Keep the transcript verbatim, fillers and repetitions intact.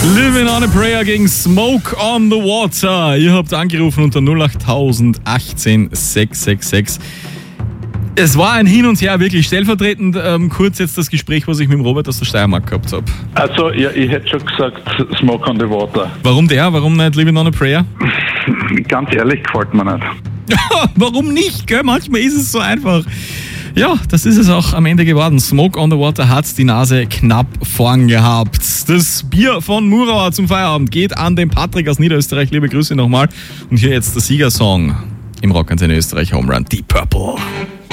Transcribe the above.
Living on a Prayer gegen Smoke on the Water. Ihr habt angerufen unter null acht null acht eins sechs sechs sechs. Es war ein Hin und Her, wirklich stellvertretend ähm, kurz jetzt das Gespräch, was ich mit dem Robert aus der Steiermark gehabt habe. Also, ja, ich hätte schon gesagt Smoke on the Water. Warum der? Warum nicht Living on a Prayer? Ganz ehrlich, gefällt mir nicht. Warum nicht? Gell? Manchmal ist es so einfach. Ja, das ist es auch am Ende geworden. Smoke on the Water hat die Nase knapp vorn gehabt. Das Bier von Murauer zum Feierabend geht an den Patrick aus Niederösterreich. Liebe Grüße nochmal. Und hier jetzt der Siegersong im Rock Antenne Österreich Home Run, Deep Purple.